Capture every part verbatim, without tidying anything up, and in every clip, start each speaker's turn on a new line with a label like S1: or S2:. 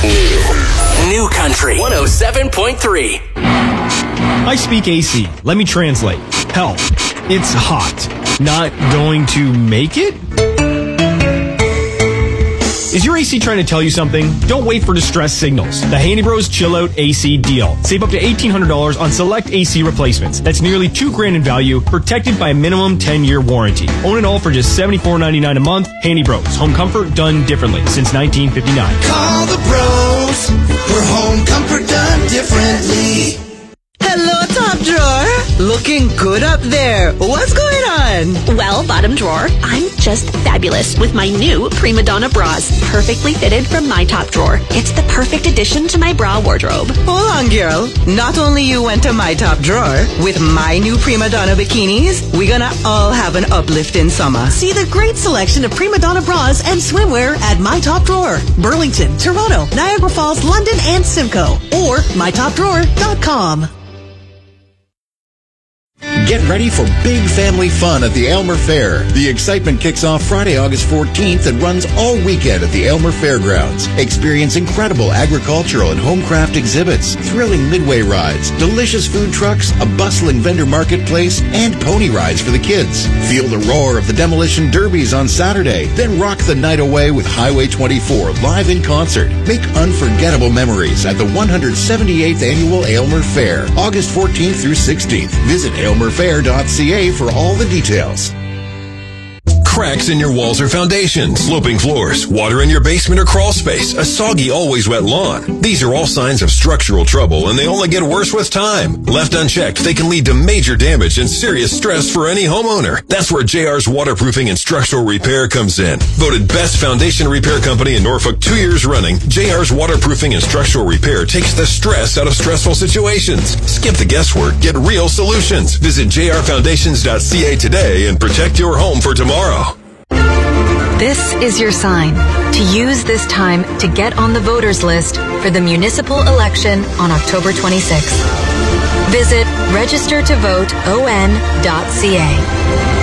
S1: New. New Country one oh seven point three.
S2: I speak A C. Let me translate. Help. It's hot. Not going to make it? Is your A C trying to tell you something? Don't wait for distress signals. The Handy Bros Chill Out A C deal. Save up to eighteen hundred dollars on select A C replacements. That's nearly two grand in value, protected by a minimum ten-year warranty. Own it all for just seventy-four ninety-nine a month. Handy Bros. Home comfort done differently since nineteen fifty-nine.
S3: Call the bros for home comfort done differently.
S4: Hello, top drawer. Looking good up there. What's going on?
S5: Well, bottom drawer, I'm just fabulous with my new Prima Donna bras. Perfectly fitted from my top drawer. It's the perfect addition to my bra wardrobe.
S4: Hold on, girl. Not only you went to my top drawer, with my new Prima Donna bikinis, we're gonna all have an uplift in summer.
S6: See the great selection of Prima Donna bras and swimwear at My Top Drawer. Burlington, Toronto, Niagara Falls, London, and Simcoe. Or my top drawer dot com.
S7: Get ready for big family fun at the Aylmer Fair. The excitement kicks off Friday, August fourteenth and runs all weekend at the Aylmer Fairgrounds. Experience incredible agricultural and homecraft exhibits, thrilling midway rides, delicious food trucks, a bustling vendor marketplace, and pony rides for the kids. Feel the roar of the demolition derbies on Saturday, then rock the night away with Highway twenty-four live in concert. Make unforgettable memories at the one hundred seventy-eighth Annual Aylmer Fair, August fourteenth through sixteenth. Visit aylmer fair dot c a for all the details.
S8: Cracks in your walls or foundations, sloping floors, water in your basement or crawl space, a soggy, always wet lawn. These are all signs of structural trouble, and they only get worse with time. Left unchecked, they can lead to major damage and serious stress for any homeowner. That's where J R's Waterproofing and Structural Repair comes in. Voted best foundation repair company in Norfolk two years running, J R's Waterproofing and Structural Repair takes the stress out of stressful situations. Skip the guesswork, get real solutions. Visit j r foundations dot c a today and protect your home for tomorrow.
S9: This is your sign to use this time to get on the voters list for the municipal election on October twenty-sixth. Visit register to vote o n dot c a.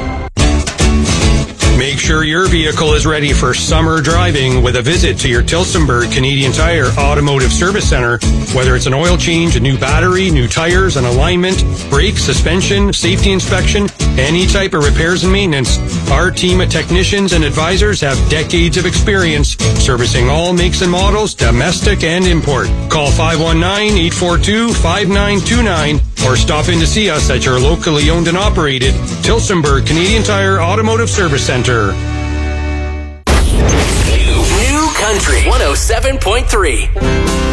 S2: Make sure your vehicle is ready for summer driving with a visit to your Tillsonburg Canadian Tire Automotive Service Center. Whether it's an oil change, a new battery, new tires, an alignment, brake, suspension, safety inspection, any type of repairs and maintenance, our team of technicians and advisors have decades of experience servicing all makes and models, domestic and import. Call five one nine, eight four two, five nine two nine or stop in to see us at your locally owned and operated Tillsonburg Canadian Tire Automotive Service Center.
S1: New, new Country one oh seven point three.